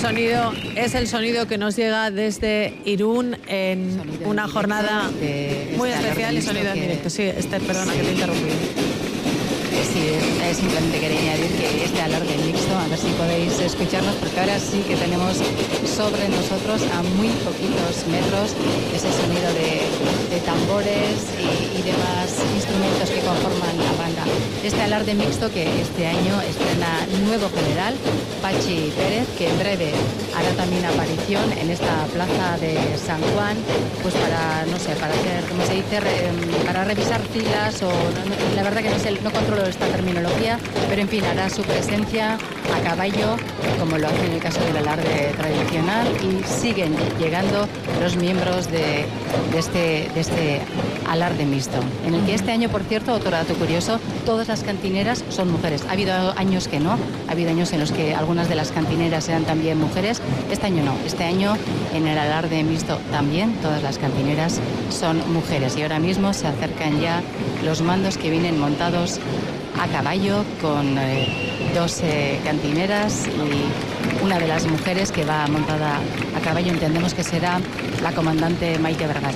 Es el sonido que nos llega desde Irún en una jornada muy especial y sonido en directo. Sí, Esther, perdona que te he interrumpido. Sí, simplemente quería añadir que este alarde mixto, a ver si podéis escucharnos, porque ahora sí que tenemos sobre nosotros a muy poquitos metros ese sonido de tambores y demás instrumentos que conforman la banda. Este alarde mixto que este año estrena nuevo general, Pachi Pérez, que en breve hará también aparición en esta plaza de San Juan, pues para, no sé, para hacer, como se dice, para revisar filas o la verdad que no controlo esta terminología, pero en fin, hará su presencia a caballo, como lo hace en el caso del alarde tradicional, y siguen llegando los miembros de este alarde mixto, en el que este año, por cierto, otro dato curioso, todas las cantineras son mujeres. Ha habido años que no, ha habido años en los que algunas de las cantineras eran también mujeres, este año no, este año en el alarde mixto también todas las cantineras son mujeres, y ahora mismo se acercan ya los mandos que vienen montados a caballo con 12 cantineras y una de las mujeres que va montada a caballo, entendemos que será la comandante Maite Vergara.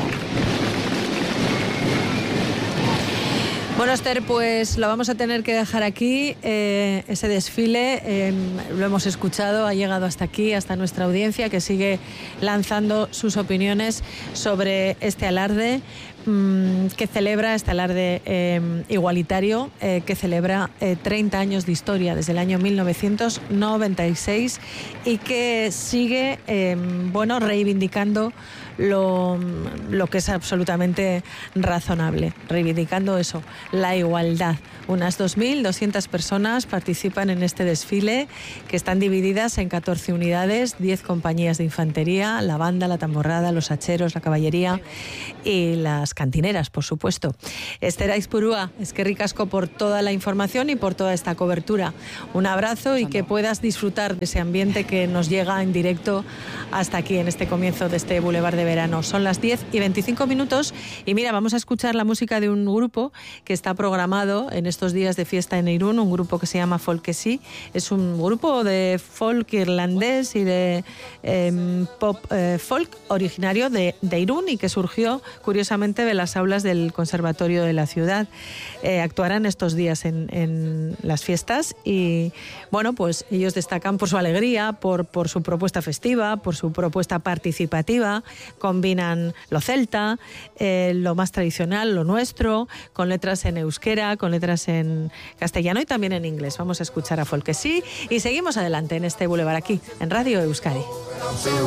Bueno, Esther, pues lo vamos a tener que dejar aquí. Ese desfile lo hemos escuchado, ha llegado hasta aquí, hasta nuestra audiencia, que sigue lanzando sus opiniones sobre este alarde que celebra, este alarde igualitario, que celebra 30 años de historia desde el año 1996 y que sigue reivindicando lo que es absolutamente razonable, reivindicando eso, la igualdad. Unas 2.200 personas participan en este desfile, que están divididas en 14 unidades, 10 compañías de infantería, la banda, la tamborrada, los hacheros, la caballería y las cantineras, por supuesto. Esther Aizpurua, eskerrik asko por toda la información y por toda esta cobertura. Un abrazo y que puedas disfrutar de ese ambiente que nos llega en directo hasta aquí en este comienzo de este Boulevard de Verano. Son las 10:25 y mira, vamos a escuchar la música de un grupo que está programado en estos días de fiesta en Irún, un grupo que se llama Folkesí. Es un grupo de folk irlandés y de pop folk originario de Irún y que surgió curiosamente de las aulas del Conservatorio de la ciudad. Actuarán estos días en las fiestas y bueno, pues ellos destacan por su alegría, por su propuesta festiva, por su propuesta participativa. Combinan lo celta, lo más tradicional, lo nuestro, con letras en euskera, con letras en castellano y también en inglés. Vamos a escuchar a Folkesí y seguimos adelante en este Boulevard aquí, en Radio Euskadi.